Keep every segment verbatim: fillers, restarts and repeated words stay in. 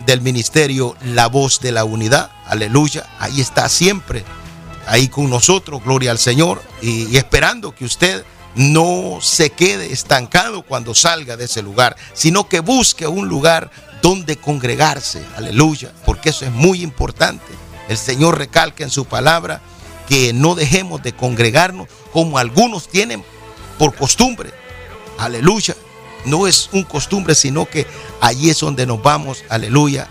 del ministerio La Voz de la Unidad, aleluya, ahí está siempre, ahí con nosotros, gloria al Señor, y, y esperando que usted no se quede estancado cuando salga de ese lugar, sino que busque un lugar donde congregarse, aleluya, porque eso es muy importante. El Señor recalca en su palabra que no dejemos de congregarnos como algunos tienen por costumbre, aleluya. No es un costumbre, sino que allí es donde nos vamos, aleluya,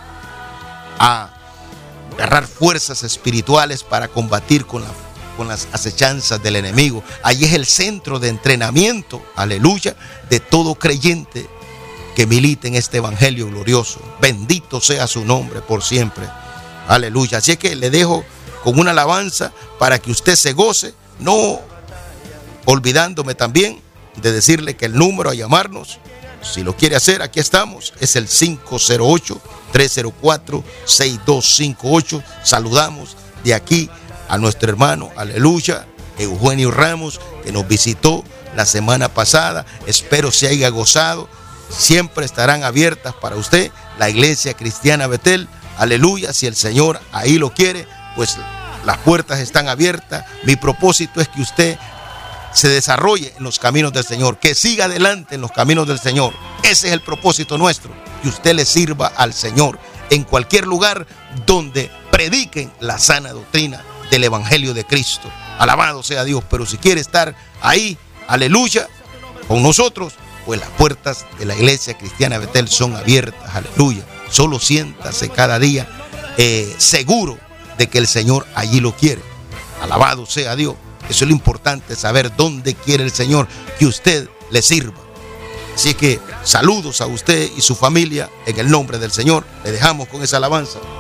a agarrar fuerzas espirituales para combatir con, la, con las acechanzas del enemigo. Allí es el centro de entrenamiento, aleluya, de todo creyente que milita en este evangelio glorioso. Bendito sea su nombre por siempre, aleluya. Así es que le dejo con una alabanza para que usted se goce, no olvidándome también de decirle que el número a llamarnos, si lo quiere hacer, aquí estamos, es el cinco cero ocho, tres cero cuatro, seis dos cinco ocho. Saludamos de aquí a nuestro hermano, aleluya, Eugenio Ramos, que nos visitó la semana pasada. Espero se haya gozado. Siempre estarán abiertas para usted la Iglesia Cristiana Betel, aleluya. Si el Señor ahí lo quiere, pues las puertas están abiertas. Mi propósito es que usted se desarrolle en los caminos del Señor, que siga adelante en los caminos del Señor. Ese es el propósito nuestro, que usted le sirva al Señor en cualquier lugar donde prediquen la sana doctrina del Evangelio de Cristo. Alabado sea Dios. Pero si quiere estar ahí, aleluya, con nosotros, pues las puertas de la Iglesia Cristiana Betel son abiertas, aleluya. Solo siéntase cada día eh, seguro de que el Señor allí lo quiere. Alabado sea Dios. Eso es lo importante, saber dónde quiere el Señor que usted le sirva. Así que saludos a usted y su familia en el nombre del Señor. Le dejamos con esa alabanza.